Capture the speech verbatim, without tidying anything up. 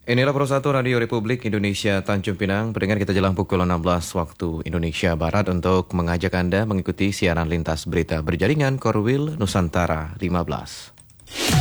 Inilah Pro satu Radio Republik Indonesia Tanjung Pinang. Pendengar, kita jelang pukul enam belas waktu Indonesia Barat untuk mengajak Anda mengikuti siaran lintas berita berjaringan Korwil Nusantara lima belas.